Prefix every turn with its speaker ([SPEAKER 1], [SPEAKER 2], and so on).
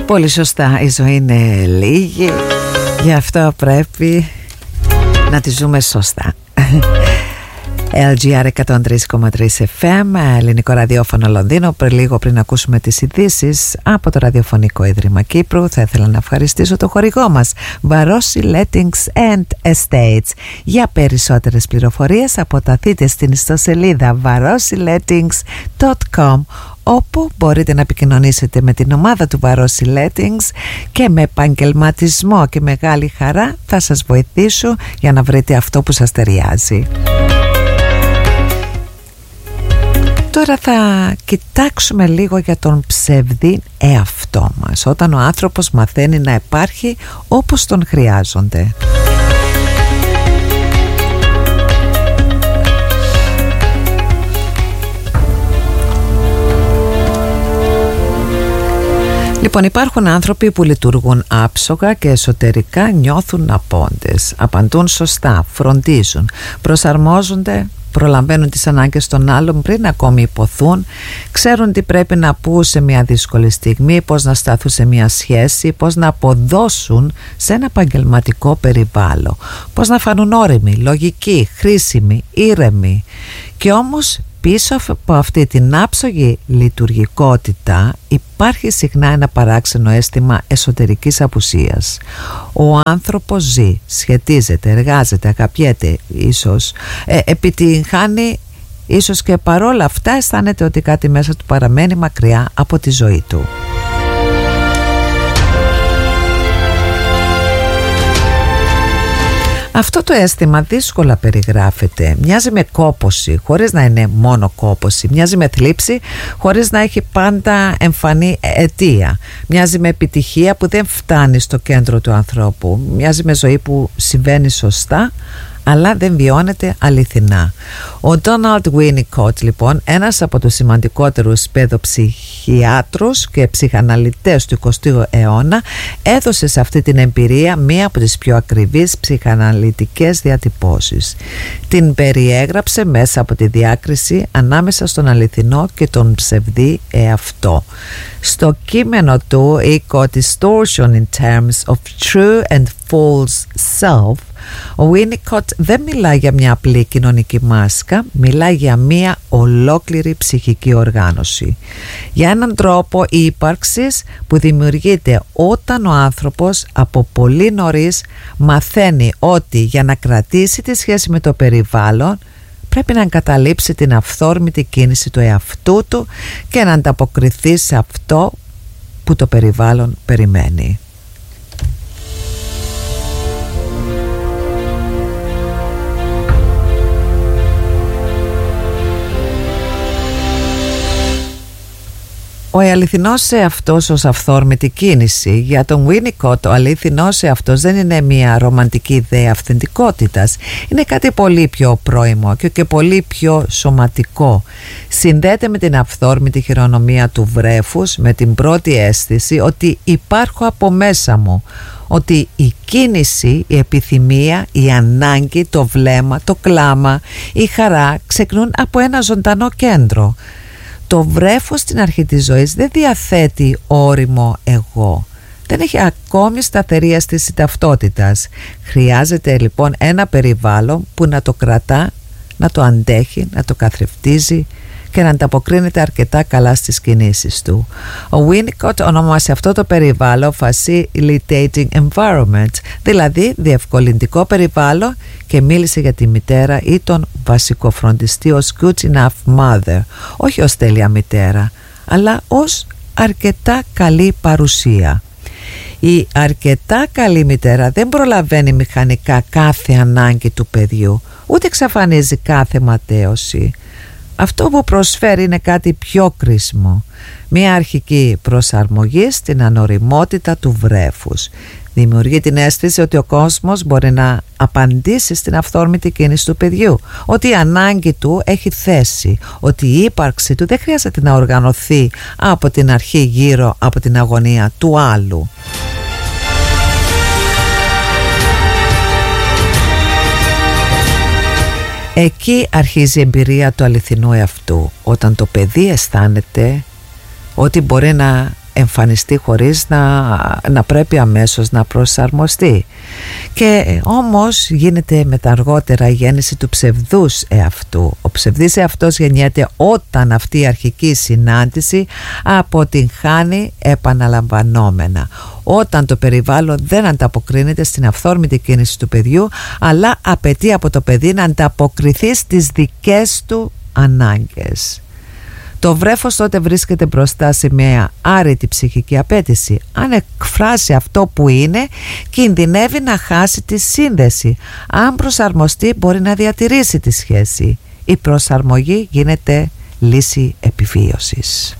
[SPEAKER 1] Πολύ σωστά, η ζωή είναι λίγη, γι' αυτό πρέπει να τη ζούμε σωστά. LGR 103,3 FM, ελληνικό ραδιόφωνο Λονδίνο. Πριν ακούσουμε τις ειδήσεις από το Ραδιοφωνικό Ίδρυμα Κύπρου, θα ήθελα να ευχαριστήσω το χορηγό μας, Varosi Lettings and Estates. Για περισσότερες πληροφορίες αποταθείτε στην ιστοσελίδα varosilettings.com, όπου μπορείτε να επικοινωνήσετε με την ομάδα του Varosi Lettings και με επαγγελματισμό και μεγάλη χαρά θα σας βοηθήσω για να βρείτε αυτό που σας ταιριάζει. Τώρα θα κοιτάξουμε λίγο για τον ψευδή εαυτό μας, όταν ο άνθρωπος μαθαίνει να υπάρχει όπως τον χρειάζονται. Λοιπόν, υπάρχουν άνθρωποι που λειτουργούν άψογα και εσωτερικά νιώθουν απόντες. Απαντούν σωστά, φροντίζουν, προσαρμόζονται, προλαμβάνουν τις ανάγκες των άλλων πριν ακόμη υποθούν, ξέρουν τι πρέπει να πούν σε μια δύσκολη στιγμή, πώς να σταθούν σε μια σχέση, πώς να αποδώσουν σε ένα επαγγελματικό περιβάλλον, πώς να φανούν όριμοι, λογικοί, χρήσιμοι, ήρεμοι. Και όμως πίσω από αυτή την άψογη λειτουργικότητα υπάρχει συχνά ένα παράξενο αίσθημα εσωτερικής απουσίας. Ο άνθρωπος ζει, σχετίζεται, εργάζεται, αγαπιέται, ίσως επιτυγχάνει, ίσως και παρόλα αυτά αισθάνεται ότι κάτι μέσα του παραμένει μακριά από τη ζωή του. Αυτό το αίσθημα δύσκολα περιγράφεται. Μοιάζει με κόπωση χωρίς να είναι μόνο κόπωση. Μοιάζει με θλίψη χωρίς να έχει πάντα εμφανή αιτία. Μοιάζει με επιτυχία που δεν φτάνει στο κέντρο του ανθρώπου. Μοιάζει με ζωή που συμβαίνει σωστά αλλά δεν βιώνεται αληθινά. Ο Donald Winnicott, λοιπόν, ένας από τους σημαντικότερους παιδοψυχιάτρους και ψυχαναλυτές του 20ου αιώνα, έδωσε σε αυτή την εμπειρία μία από τις πιο ακριβείς ψυχαναλυτικές διατυπώσεις. Την περιέγραψε μέσα από τη διάκριση ανάμεσα στον αληθινό και τον ψευδή εαυτό. Στο κείμενο του «Eco Distortion in Terms of True and False Self», ο Winnicott δεν μιλά για μια απλή κοινωνική μάσκα, μιλά για μια ολόκληρη ψυχική οργάνωση. Για έναν τρόπο ύπαρξης που δημιουργείται όταν ο άνθρωπος από πολύ νωρίς μαθαίνει ότι για να κρατήσει τη σχέση με το περιβάλλον πρέπει να εγκαταλείψει την αυθόρμητη κίνηση του εαυτού του και να ανταποκριθεί σε αυτό που το περιβάλλον περιμένει. Ο αληθινός εαυτός ως αυθόρμητη κίνηση. Για τον Winnicott ο αληθινός εαυτός δεν είναι μια ρομαντική ιδέα αυθεντικότητας. Είναι κάτι πολύ πιο πρώιμο και πολύ πιο σωματικό. Συνδέεται με την αυθόρμητη χειρονομία του βρέφους, με την πρώτη αίσθηση ότι υπάρχω από μέσα μου. Ότι η κίνηση, η επιθυμία, η ανάγκη, το βλέμμα, το κλάμα, η χαρά ξεκινούν από ένα ζωντανό κέντρο. Το βρέφος στην αρχή της ζωής δεν διαθέτει όριμο εγώ. Δεν έχει ακόμη σταθερή αίσθηση ταυτότητας. Χρειάζεται λοιπόν ένα περιβάλλον που να το κρατά, να το αντέχει, να το καθρεφτίζει και να ανταποκρίνεται αρκετά καλά στις κινήσεις του. Ο Winnicott ονόμασε αυτό το περιβάλλον facilitating environment, δηλαδή διευκολυντικό περιβάλλον, και μίλησε για τη μητέρα ή τον βασικό φροντιστή ως good enough mother, όχι ως τέλεια μητέρα, αλλά ως αρκετά καλή παρουσία. Η αρκετά καλή μητέρα δεν προλαβαίνει μηχανικά κάθε ανάγκη του παιδιού, ούτε εξαφανίζει κάθε ματέωση. Αυτό που προσφέρει είναι κάτι πιο κρίσιμο, μια αρχική προσαρμογή στην ανοριμότητα του βρέφους. Δημιουργεί την αίσθηση ότι ο κόσμος μπορεί να απαντήσει στην αυθόρμητη κίνηση του παιδιού, ότι η ανάγκη του έχει θέση, ότι η ύπαρξη του δεν χρειάζεται να οργανωθεί από την αρχή γύρω από την αγωνία του άλλου. Εκεί αρχίζει η εμπειρία του αληθινού εαυτού, όταν το παιδί αισθάνεται ότι μπορεί να εμφανιστεί χωρίς να πρέπει αμέσως να προσαρμοστεί. Και όμως γίνεται με τα αργότερα η γέννηση του ψευδούς εαυτού. Ο ψευδής εαυτός γεννιέται όταν αυτή η αρχική συνάντηση αποτυγχάνει επαναλαμβανόμενα, όταν το περιβάλλον δεν ανταποκρίνεται στην αυθόρμητη κίνηση του παιδιού, αλλά απαιτεί από το παιδί να ανταποκριθεί στις δικές του ανάγκες. Το βρέφος τότε βρίσκεται μπροστά σε μια άρρητη ψυχική απέτηση. Αν εκφράσει αυτό που είναι, κινδυνεύει να χάσει τη σύνδεση. Αν προσαρμοστεί, μπορεί να διατηρήσει τη σχέση. Η προσαρμογή γίνεται λύση επιβίωσης.